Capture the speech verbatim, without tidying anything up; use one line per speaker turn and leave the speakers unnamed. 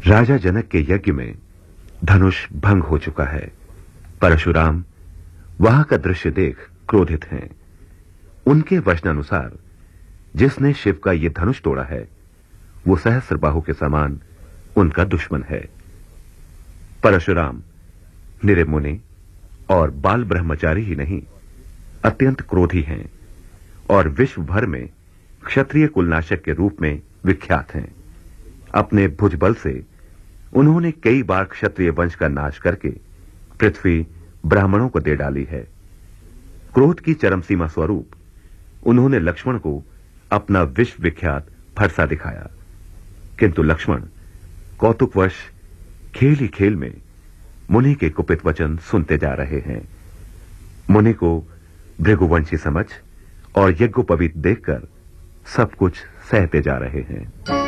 राजा जनक के यज्ञ में धनुष भंग हो चुका है। परशुराम वहां का दृश्य देख क्रोधित हैं। उनके वचनानुसार जिसने शिव का यह धनुष तोड़ा है वो सहस्त्रबाहु के समान उनका दुश्मन है। परशुराम निरे मुनि और बाल ब्रह्मचारी ही नहीं, अत्यंत क्रोधी हैं और विश्व भर में क्षत्रिय कुलनाशक के रूप में विख्यात हैं। अपने भुजबल से उन्होंने कई बार क्षत्रिय वंश का नाश करके पृथ्वी ब्राह्मणों को दे डाली है। क्रोध की चरम सीमा स्वरूप उन्होंने लक्ष्मण को अपना विश्व विख्यात फरसा दिखाया, किंतु लक्ष्मण कौतुकवश खेल ही खेल में मुनि के कुपित वचन सुनते जा रहे हैं। मुनि को भृगुवंशी समझ और यज्ञोपवीत देखकर सब कुछ सहते जा रहे हैं।